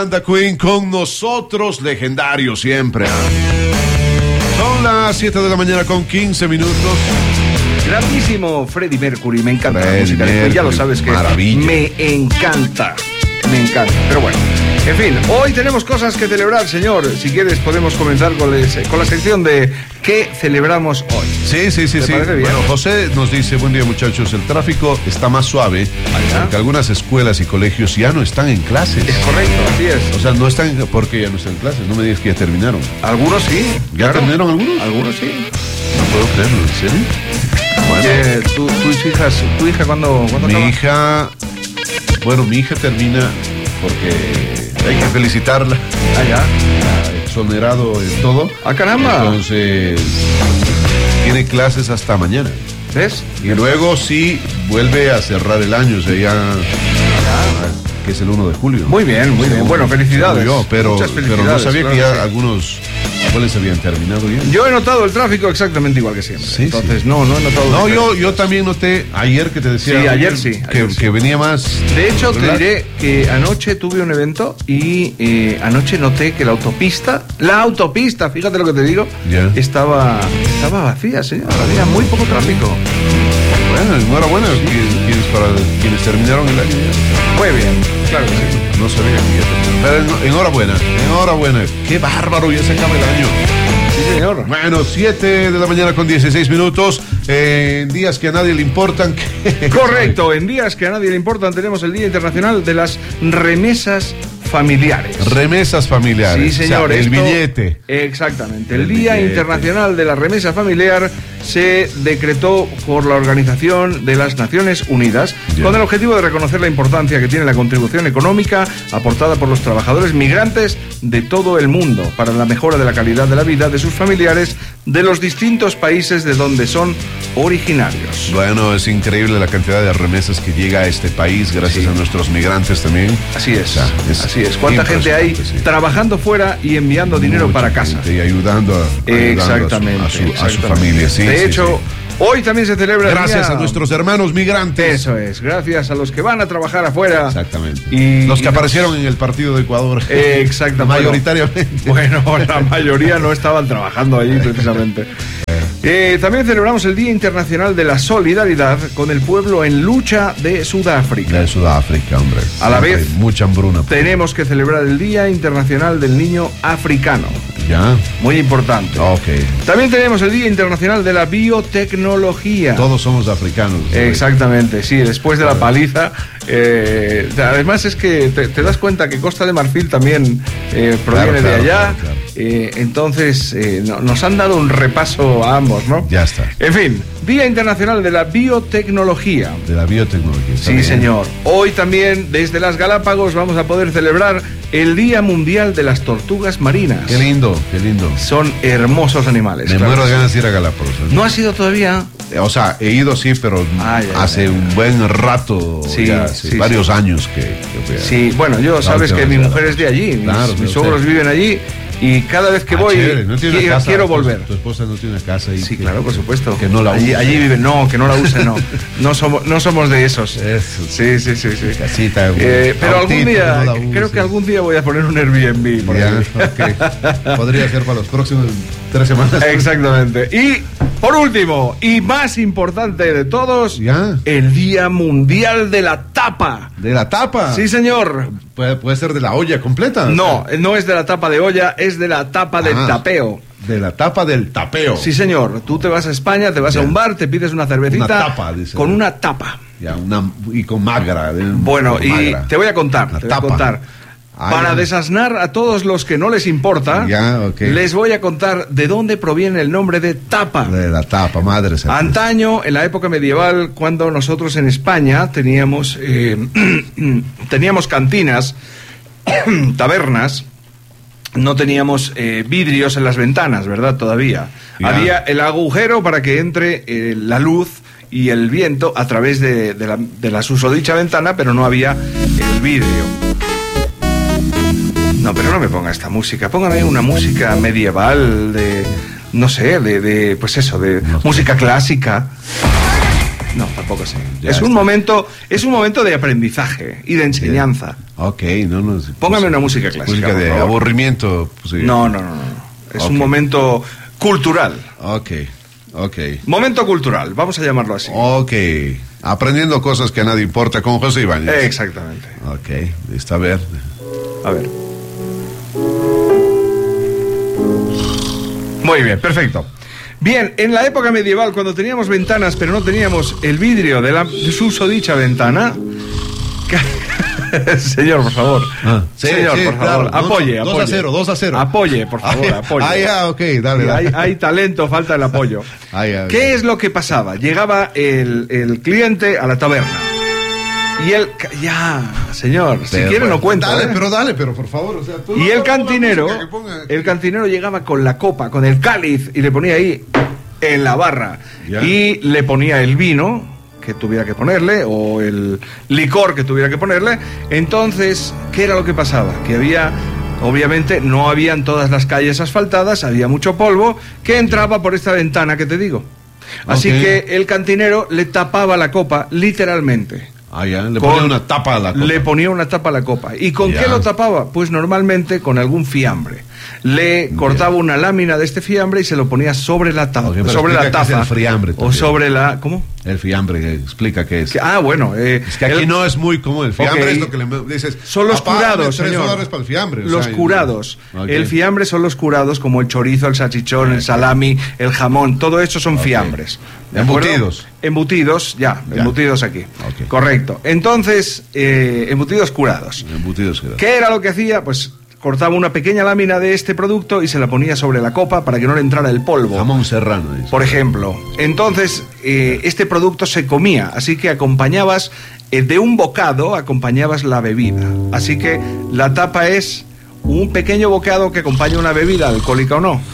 Anda Queen con nosotros, legendario siempre. Son las 7 de la mañana con 15 minutos. Grandísimo Freddie Mercury, me encanta la música. Ya lo sabes que maravilla. Me encanta. Pero bueno, en fin, hoy tenemos cosas que celebrar, señor. Si quieres podemos comenzar con la sección de ¿qué celebramos hoy? Sí. Bueno, José nos dice, buen día muchachos, el tráfico está más suave porque algunas escuelas y colegios ya no están en clases. Es correcto, así es. O sea, no están, porque ya no están en clases, no me digas que ya terminaron. Algunos sí. ¿Ya terminaron algunos? Algunos sí. No puedo creerlo, ¿en serio? Bueno. ¿Tu hija cuándo Mi hija termina porque hay que felicitarla. Ha exonerado de todo. ¡Ah, caramba! Entonces, tiene clases hasta mañana. ¿Ves? Y luego sí vuelve a cerrar el año, o sea, ya que es el 1 de julio. Muy bien. Bueno, felicidades. Pero no sabía que ya algunos ¿cuáles habían terminado ya? Yo he notado el tráfico exactamente igual que siempre. Sí, entonces, no he notado. No, yo también noté ayer que te decía. Sí, ayer sí. Que venía más. De hecho, te diré que anoche tuve un evento y anoche noté que la autopista, fíjate lo que te digo, estaba vacía, señor. Había muy poco tráfico. Bueno, enhorabuena para quienes terminaron el año. Muy bien, claro que sí. No sabía que ya terminaron. Pero enhorabuena. Qué bárbaro, ya se acaba el año. Sí, señor. Bueno, 7 de la mañana con 16 minutos. En días que a nadie le importan. Correcto, en días que a nadie le importan tenemos el Día Internacional de las Remesas Familiares. Remesas familiares. Sí, señor. O sea, el billete. Exactamente. El Día Internacional de la Remesa Familiar se decretó por la Organización de las Naciones Unidas con el objetivo de reconocer la importancia que tiene la contribución económica aportada por los trabajadores migrantes de todo el mundo para la mejora de la calidad de la vida de sus familiares de los distintos países de donde son originarios. Bueno, es increíble la cantidad de remesas que llega a este país gracias a nuestros migrantes también. Así es. Así es. ¿Cuánta gente hay trabajando fuera y enviando dinero para casa? Y ayudando a su familia. Sí, de hecho, hoy también se celebra gracias a nuestros hermanos migrantes. Eso es, gracias a los que van a trabajar afuera. Exactamente. Y los que aparecieron en el partido de Ecuador. Exactamente. Mayoritariamente. Bueno, la mayoría no estaban trabajando allí precisamente. También celebramos el Día Internacional de la Solidaridad con el pueblo en lucha de Sudáfrica. De Sudáfrica, hombre. A la vez, mucha hambruna. Tenemos que celebrar el Día Internacional del Niño Africano. Ya. Muy importante. Ok. También tenemos el Día Internacional de la Biotecnología. Todos somos africanos. Exactamente, sí, después de la paliza. Además es que te das cuenta que Costa de Marfil también proviene de allá. Claro. Entonces nos han dado un repaso a ambos, ¿no? Ya está. En fin, Día Internacional de la Biotecnología. De la biotecnología. Sí, bien. Señor. Hoy también desde las Galápagos vamos a poder celebrar el Día Mundial de las Tortugas Marinas. Qué lindo. Son hermosos animales. Me muero de ganas de ir a Galápagos. ¿No has ido todavía? O sea, he ido sí, pero hace un buen rato, varios años que fui a... Sí, bueno, sabes que mi mujer es de allí, mis suegros viven allí. Y cada vez que voy, quiero volver. ¿Tu esposa no tiene una casa ahí? Sí, claro, por supuesto. Que no la use. Allí viven, que no la use, no. No somos de esos. Eso. Sí. Casita, pero algún día, creo que algún día voy a poner un Airbnb por ahí. Okay. Podría ser para los próximos 3 semanas. Exactamente. Y por último, y más importante de todos, el Día Mundial de la Tapa. ¿De la tapa? Sí, señor. ¿Puede ser de la olla completa? No es de la tapa de olla, es de la tapa del tapeo. De la tapa del tapeo. Sí, señor. Tú te vas a España, te vas a un bar, te pides una cervecita. Una tapa, dice. Con una tapa. Y con magra. Bueno, y te voy a contar. Para desasnar a todos los que no les importa, les voy a contar de dónde proviene el nombre de tapa. De la tapa, madre. Antaño, en la época medieval, cuando nosotros en España teníamos cantinas, tabernas, no teníos vidrios en las ventanas, ¿verdad? Todavía. Había el agujero para que entre la luz y el viento a través de la susodicha ventana, pero no había el vidrio. No, pero no me ponga esta música. Póngame una música medieval de... No sé, pues eso, de música clásica. No, tampoco sé. Es un momento de aprendizaje y de enseñanza. Ok, no. Póngame una música clásica. Música de aburrimiento. Pues, sí. No. Es un momento cultural. Ok. Momento cultural, vamos a llamarlo así. Ok. Aprendiendo cosas que a nadie importa con José Ibáñez. Exactamente. Ok, listo, a ver. Muy bien, perfecto. Bien, en la época medieval, cuando teníamos ventanas, pero no teníamos el vidrio de susodicha ventana... Señor, por favor. Señor, por favor, claro. Apoye. 2-0. Apoye, por favor, apoye. Ok, dale. Hay talento, falta el apoyo. ¿Qué es lo que pasaba? Llegaba el cliente a la taberna. Y él... Ya, señor, si quiere no cuenta. Dale, pero por favor. O sea, y el cantinero llegaba con la copa, con el cáliz, y le ponía ahí en la barra. Ya. Y le ponía el vino que tuviera que ponerle, o el licor que tuviera que ponerle. Entonces, ¿qué era lo que pasaba? Que obviamente no habían todas las calles asfaltadas, había mucho polvo que entraba por esta ventana que te digo. Así que el cantinero le tapaba la copa, literalmente. Le ponía una tapa a la copa. Le ponía una tapa a la copa. ¿Y con qué lo tapaba? Pues normalmente con algún fiambre. Le cortaba una lámina de este fiambre y se lo ponía sobre la tapa. Sobre la taza. Es el fiambre o sobre la... ¿Cómo? El fiambre, explica qué es. Bueno. Es que aquí no es muy común. El fiambre es lo que le dices. Son los curados, señor. $3 para el fiambre. Los curados. El fiambre son los curados, como el chorizo, el salchichón, el salami, el jamón. Todo eso son fiambres. Embutidos. Embutidos aquí. Correcto. Entonces, embutidos curados. ¿Qué era lo que hacía? Pues cortaba una pequeña lámina de este producto y se la ponía sobre la copa para que no le entrara el polvo. Jamón serrano. Por ejemplo. Entonces, este producto se comía, así que acompañabas, de un bocado, acompañabas la bebida. Así que la tapa es un pequeño bocado que acompaña una bebida, alcohólica o no.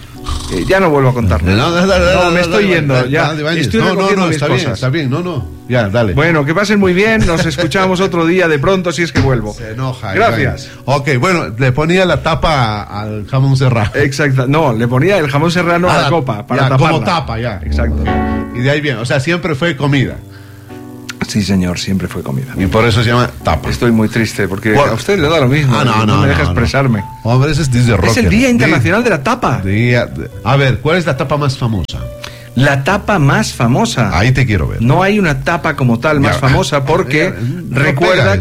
Ya no vuelvo a contarlo. No, me estoy yendo. Estoy recogiendo mis cosas. Está bien. Ya, dale. Bueno, que pasen muy bien. Nos escuchamos otro día de pronto si es que vuelvo. Se enoja. Gracias. Ok, bueno, le ponía la tapa al jamón serrano. Exacto. No, le ponía el jamón serrano a la copa para taparla. Como tapa, ya. Exacto. Y de ahí bien. O sea, siempre fue comida. Sí, señor, siempre fue comida. Y por eso se llama tapa. Estoy muy triste porque a usted le da lo mismo. No me deja expresarme. Hombre, ese es Disney Rocker. Es el Día Internacional de la Tapa. A ver, ¿cuál es la tapa más famosa? La tapa más famosa. Ahí te quiero ver. No hay una tapa como tal más famosa porque recuerda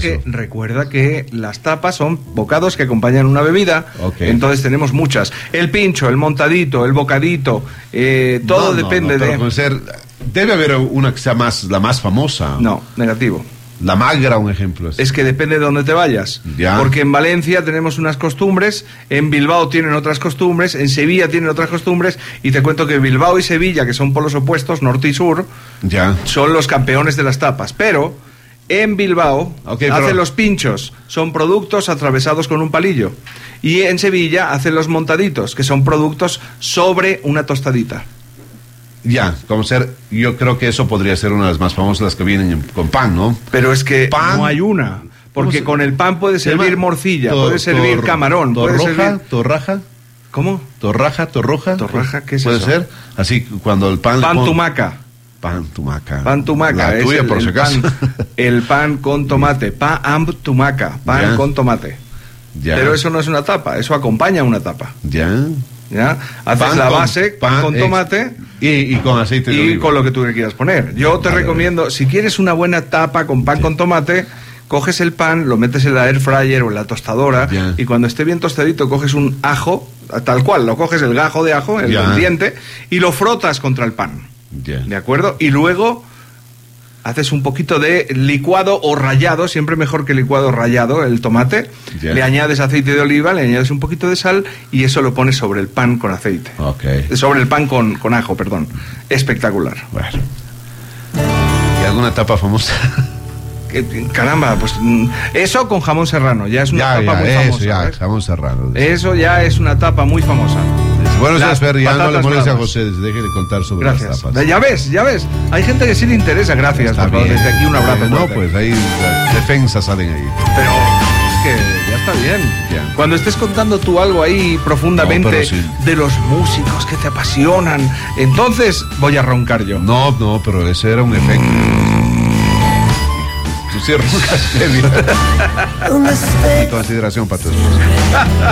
que las tapas son bocados que acompañan una bebida. Entonces tenemos muchas. El pincho, el montadito, el bocadito, todo depende de... Debe haber una que sea la más famosa. No, negativo. La magra, un ejemplo. Es que depende de dónde te vayas. Porque en Valencia tenemos unas costumbres, en Bilbao tienen otras costumbres, en Sevilla tienen otras costumbres, y te cuento que Bilbao y Sevilla, que son polos opuestos, norte y sur, son los campeones de las tapas. Pero en Bilbao hacen los pinchos, son productos atravesados con un palillo. Y en Sevilla hacen los montaditos, que son productos sobre una tostadita. Yo creo que eso podría ser una de las más famosas, las que vienen con pan, ¿no? Pero es que no hay una, porque con el pan puede servir morcilla, puede servir camarón, torraja. ¿Cómo? Torraja, ¿qué es puede eso? Puede ser, así cuando el pan... Pan tumaca. La tuya, por si acaso. El pan con tomate, pan con tomate. Pero eso no es una tapa, eso acompaña una tapa. Haces la base, pan con tomate y con aceite de oliva. Y con lo que tú le quieras poner. Yo te recomiendo, si quieres una buena tapa con pan con tomate, coges el pan, lo metes en la air fryer o en la tostadora y cuando esté bien tostadito coges un ajo, tal cual, lo coges el gajo de ajo, el diente, y lo frotas contra el pan. ¿De acuerdo? Y luego haces un poquito de licuado o rallado, siempre mejor que licuado rallado, el tomate. Le añades aceite de oliva, le añades un poquito de sal y eso lo pones sobre el pan con aceite. Sobre el pan con ajo, perdón. Espectacular. Bueno. ¿Y alguna tapa famosa? Caramba, pues eso con jamón serrano, ya es una tapa muy famosa. Jamón serrano. Eso ya es una tapa muy famosa. Bueno, ya no le moleste a José, déjele contar sobre las tapas. Ya ves, hay gente que sí le interesa, gracias. Desde aquí un abrazo. No, pues ahí las defensas salen ahí. Pero es que ya está bien. Ya. Cuando estés contando tú algo ahí profundamente de los músicos que te apasionan, entonces voy a roncar yo. No, pero ese era un efecto. Tú sí roncas, Kevin. Consideración para tu esposa.